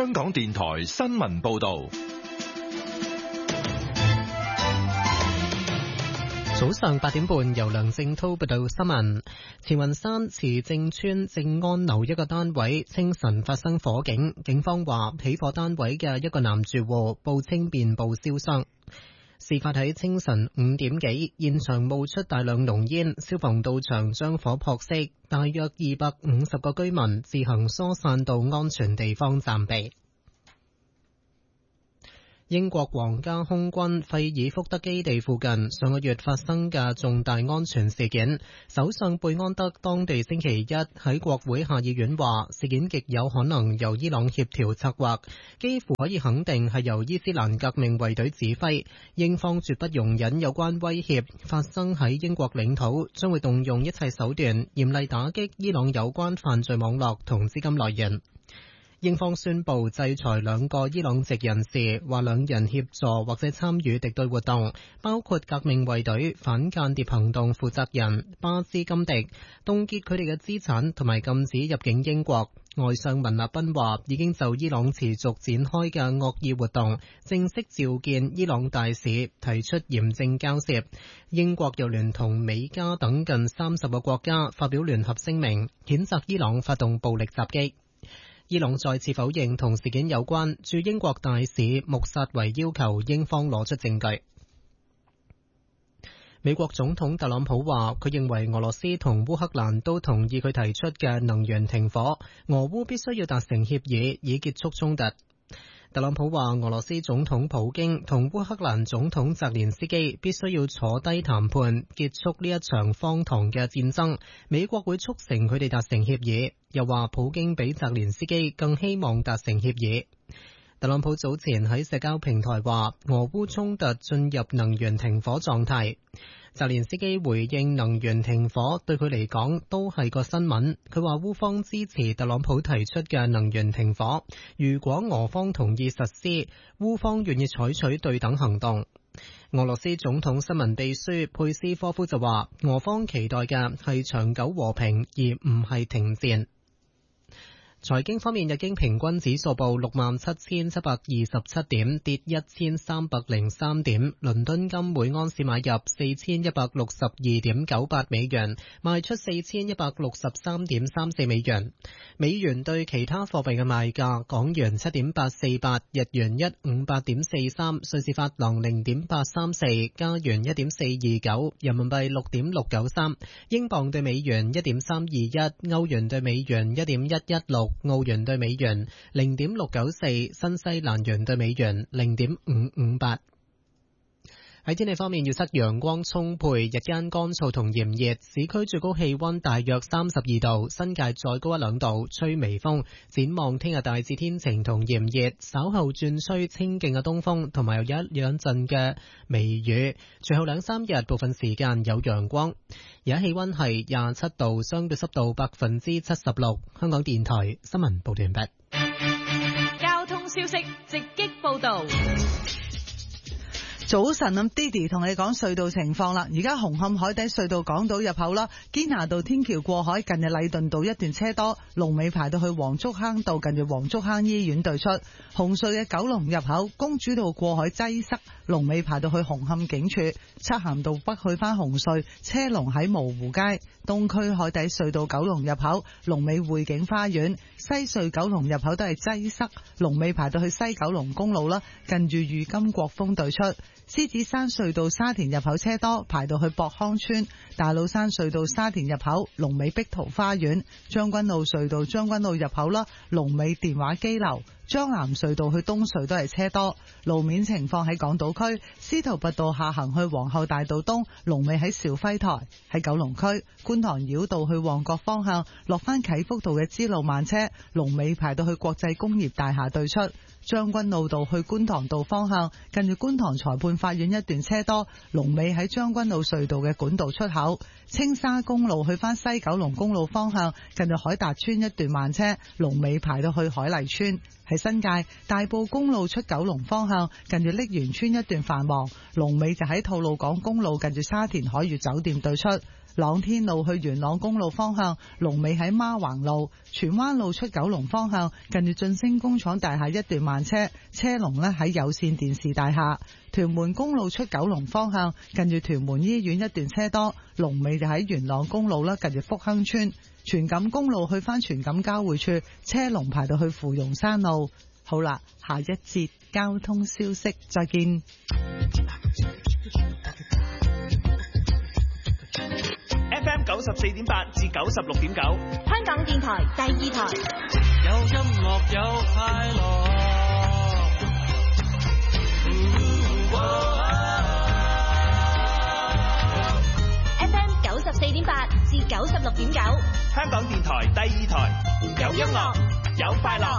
香港電台新聞報道。 早上8點半，由梁正濤報道新聞。慈雲山慈正邨正安樓一個單位清晨發生火警，警方話起火單位嘅一個男住戶報稱面部燒傷。事發喺清晨5點幾，現場冒出大量濃煙，消防到場將火撲熄，大約250個居民自行疏散到安全地方暫避。英國皇家空軍費爾福德基地附近上個月發生嘅重大安全事件，首相貝安德當地星期一喺國會下議院話，事件極有可能由伊朗協調策劃，幾乎可以肯定係由伊斯蘭革命衛隊指揮。英方絕不容忍有關威脅發生喺英國領土，將會動用一切手段嚴厲打擊伊朗有關犯罪網絡同資金來源。英方宣布制裁2個伊朗籍人士，話2人協助或者參與敵對活動，包括革命衛隊反間諜行動負責人巴茲金迪，凍結佢哋嘅資產同埋禁止入境英國。外相文納賓話已經就伊朗持續展開嘅惡意活動正式召見伊朗大使，提出嚴正交涉。英國又聯同美加等近30個國家發表聯合聲明，譴責伊朗發動暴力襲擊。伊朗再次否認同事件有關，駐英國大使穆薩維要求英方攞出證據。美國總統特朗普話，佢認為俄羅斯同烏克蘭都同意佢提出嘅能源停火，俄烏必須要達成協議以結束衝突。特朗普話，俄羅斯總統普京同烏克蘭總統澤連斯基必須要坐低談判，結束呢一場荒唐嘅戰爭。美國會促成佢哋達成協議。又話普京比澤連斯基更希望達成協議。特朗普早前喺社交平台話，俄烏衝突進入能源停火狀態。澤連斯基回應能源停火對佢嚟講都係個新聞。佢話烏方支持特朗普提出嘅能源停火，如果俄方同意實施，烏方願意採取對等行動。俄羅斯總統新聞秘書佩斯科夫就話，俄方期待嘅係長久和平，而唔係停戰。財經方面，日經平均指數報67,727點，跌1303點。倫敦金每盎司買入4162.98美元，賣出4163.34美元。美元對其他貨幣嘅賣價：港元7.848，日元158.43，瑞士法郎0.834，加元1.429，人民幣6.693，英鎊對美元1.321，歐元對美元1.116。澳元對美元0.694，新西蘭元對美元0.558。喺天氣方面，預測陽光充沛，日間乾燥同炎熱，市區最高氣溫大約32度，新界再高1-2度，吹微風。展望聽日大致天晴同炎熱，稍後轉吹清勁嘅東風，同埋有1-2陣嘅微雨。隨後2-3日部分時間有陽光。而家氣溫係27度，相對濕度76%。香港電台新聞報道完畢。 交通消息直擊報道。 早晨，Didi 同你講隧道情況啦。而家紅磡海底隧道港島入口啦，堅拿道天橋過海近日禮頓道一段車多，龍尾排到去黃竹坑道近住黃竹坑醫院對出。紅隧嘅九龍入口公主道過海擠塞，龍尾排到去紅磡警署。漆咸道北去翻紅隧，車龍喺蕪湖街。東區海底隧道九龍入口龍尾匯景花園，西隧九龍入口都係擠塞，龍尾排到去西九龍公路啦，近住裕金國峰對出。獅子山隧道沙田入口車多，排到去博康村。大老山隧道沙田入口龍尾碧桃花園。將軍澳隧道將軍澳入口啦，龍尾電話機樓。將南隧道去東隧都係車多。路面情況喺港島區，司徒拔道下行去皇后大道東，龍尾喺兆輝台。喺九龍區，觀塘繞道去旺角方向，落翻啟福道嘅支路慢車，龍尾排到去國際工業大廈對出。將軍澳道去觀塘道方向，近住觀塘裁判法院一段車多，龍尾喺將軍澳隧道嘅管道出口。青沙公路去翻西九龍公路方向，近住海達村一段慢車，龍尾排到去海麗村。喺新界大埔公路出九龍方向，近住瀝源村一段繁忙，龍尾就喺吐露港公路近住沙田海悅酒店對出。 朗天路去元朗公路方向，龍尾喺孖橫路；荃灣路出九龍方向，近住晉升工廠大廈一段慢車，車龍呢喺有線電視大廈；屯門公路出九龍方向，近住屯門醫院一段車多，龍尾就喺元朗公路啦，近住福亨村；荃錦公路去返荃錦交匯處，車龍排到去芙蓉山路。好啦，下一節交通消息，再見。 FM 94.8至96.9， 香港電台第二台。 有音樂有快樂。 FM 94.8至96.9， 香港電台第二台，有音樂有快樂。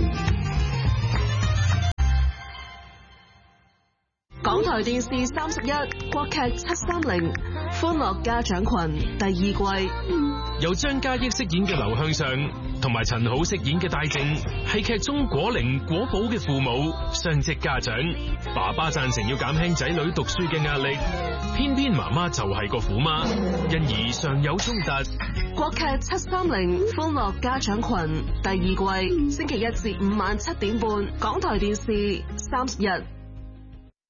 港台電視31國劇730歡樂家長群第二季， 由張嘉益飾演嘅劉向上同埋陳好飾演嘅戴靜，係劇中果靈果寶嘅父母，雙職家長。爸爸贊成要減輕仔女讀書嘅壓力，偏偏媽媽就係個虎媽，因而常有衝突。 國劇730歡樂家長群第二季，星期1至5晚7點半，港台電視31。